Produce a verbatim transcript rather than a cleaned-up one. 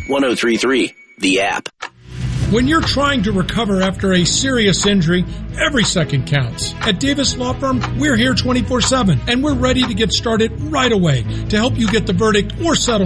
one oh three three, the app. When you're trying to recover after a serious injury, every second counts. At Davis Law Firm, we're here twenty-four seven, and we're ready to get started right away to help you get the verdict or settlement